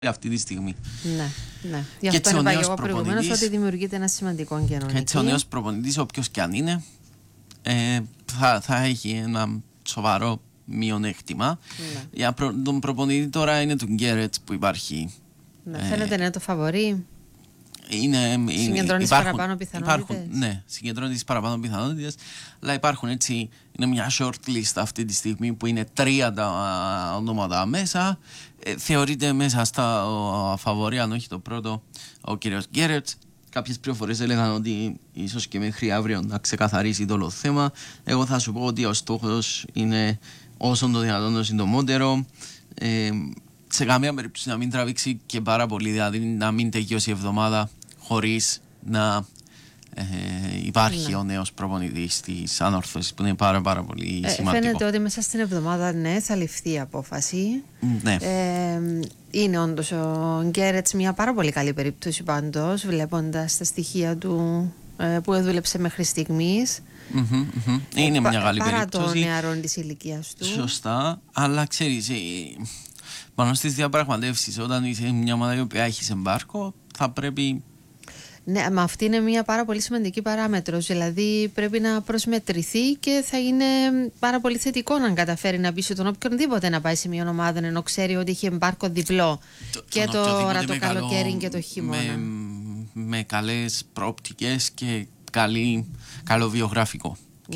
αυτή τη στιγμή. Ναι, ναι. Γι' αυτό είπα εγώ προηγουμένως ότι δημιουργείται ένα σημαντικό κενό. Και έτσι ο νέος προπονητής, όποιος και αν είναι, θα έχει ένα σοβαρό μειονέκτημα. Ναι. Για τον προπονητή τώρα είναι του Γκέρετς που υπάρχει. Ναι, φαίνεται να είναι το φαβορί. Συγκεντρώνει παραπάνω πιθανότητες. Ναι, συγκεντρώνει παραπάνω πιθανότητες. Αλλά υπάρχουν έτσι, είναι μια short list αυτή τη στιγμή που είναι 3 τα ονόματα μέσα. Θεωρείται μέσα στα φαβορί, αν όχι το πρώτο, ο κύριος Γκέρετς. Κάποιες πληροφορίες έλεγαν ότι ίσως και μέχρι αύριο να ξεκαθαρίσει το όλο θέμα. Εγώ θα σου πω ότι ο στόχος είναι όσον το δυνατόν το συντομότερο. Σε καμία περίπτωση να μην τραβήξει και πάρα πολύ, δηλαδή να μην τελειώσει η εβδομάδα χωρίς να υπάρχει ο νέος προπονητής της ανόρθωσης, που είναι πάρα πολύ σημαντικό. Φαίνεται ότι μέσα στην εβδομάδα θα ληφθεί η απόφαση. Ναι. Είναι όντως ο Γκέρετς μια πάρα πολύ καλή περίπτωση πάντως, βλέποντας τα στοιχεία του που δούλεψε μέχρι στιγμής. Είναι μια καλή περίπτωση. Παρά το νεαρό της ηλικίας του. Σωστά, αλλά ξέρεις, πάνω στις διαπραγματεύσεις, όταν είσαι μια ομάδα η οποία έχει εμπάρκο, θα πρέπει. Ναι, μα αυτή είναι μια πάρα πολύ σημαντική παράμετρος. Δηλαδή πρέπει να προσμετρηθεί και θα είναι πάρα πολύ θετικό αν καταφέρει να πείσει τον οποιονδήποτε να πάει σε μια ομάδα, ενώ ξέρει ότι έχει εμπάρκο διπλό και τώρα το καλοκαίρι και το χειμώνα. Με καλές προοπτικές και καλό βιογραφικό.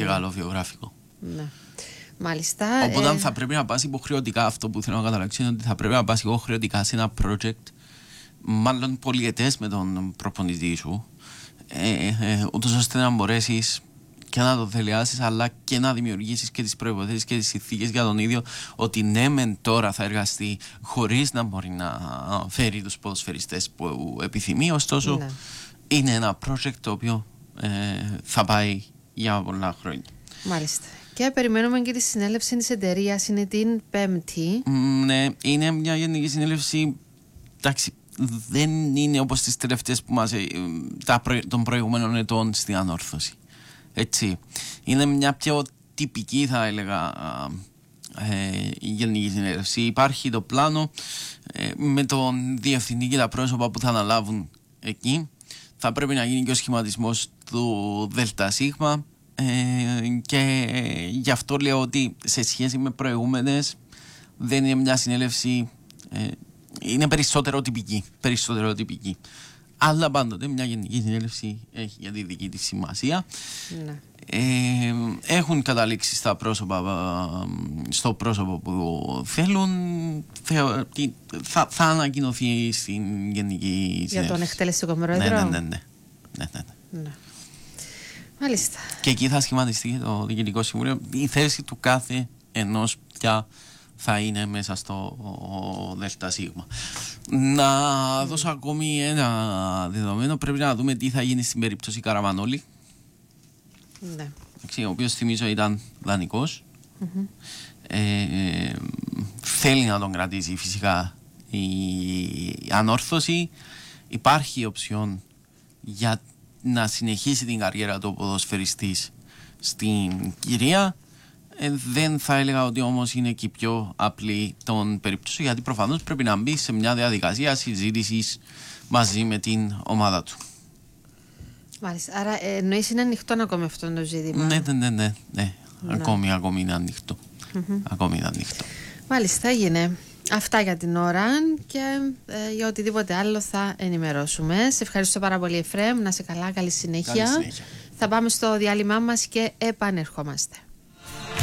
Ναι. Μάλιστα. Οπότε θα πρέπει να πας υποχρεωτικά, αυτό που θέλω να καταλήξω είναι ότι θα πρέπει να πας υποχρεωτικά σε ένα project, μάλλον πολυετές με τον προπονητή σου, ούτως ώστε να μπορέσεις και να το θελιάσεις, αλλά και να δημιουργήσεις και τις προϋποθέσεις και τις συνθήκες για τον ίδιο, ότι ναι μεν τώρα θα εργαστεί χωρίς να μπορεί να φέρει τους ποδοσφαιριστές που επιθυμεί, ωστόσο είναι ένα project το οποίο θα πάει για πολλά χρόνια. Μάλιστα. Και περιμένουμε και τη συνέλευση της εταιρείας, είναι την Πέμπτη. Ναι, είναι μια γενική συνέλευση. Εντάξει, δεν είναι όπως τις τελευταίες που μας των προηγούμενων ετών στην ανόρθωση. Έτσι. Είναι μια πιο τυπική, θα έλεγα, γενική συνέλευση. Υπάρχει το πλάνο με τον διευθυντή και τα πρόσωπα που θα αναλάβουν εκεί. Θα πρέπει να γίνει και ο σχηματισμός του ΔΣ. Και γι' αυτό λέω ότι σε σχέση με προηγούμενες δεν είναι μια συνέλευση, είναι περισσότερο τυπική. Αλλά πάντοτε μια γενική συνέλευση έχει για τη δική της σημασία. Ναι. Έχουν καταλήξει στο πρόσωπο που θέλουν. Θα ανακοινωθεί στην γενική συνέλευση. Για τον εκτελεστικό πρόεδρο. Ναι. Μάλιστα. Και εκεί θα σχηματιστεί το Διοικητικό Συμβούλιο. Η θέση του κάθε ενός πια θα είναι μέσα στο ΔΣ. Να δώσω ακόμη ένα δεδομένο. Πρέπει να δούμε τι θα γίνει στην περίπτωση Καραμανόλη. Ναι. Ο οποίος θυμίζω ήταν δανεικός. Θέλει να τον κρατήσει φυσικά η ανόρθωση. Υπάρχει οψιόν για να συνεχίσει την καριέρα του ποδοσφαιριστής στην Κυρία. Δεν θα έλεγα ότι όμως είναι και η πιο απλή των περίπτωση, γιατί προφανώς πρέπει να μπει σε μια διαδικασία συζήτησης μαζί με την ομάδα του. Μάλιστα. Άρα εννοείς είναι ανοιχτό ακόμη αυτό το ζήτημα. Ναι. Ακόμη είναι ανοιχτό. Ακόμη είναι ανοιχτό. Μάλιστα, έγινε. Αυτά για την ώρα και για οτιδήποτε άλλο θα ενημερώσουμε. Σε ευχαριστώ πάρα πολύ, Εφραίμ. Να σε καλά, καλή συνέχεια. Θα πάμε στο διάλειμμά μας και επανερχόμαστε.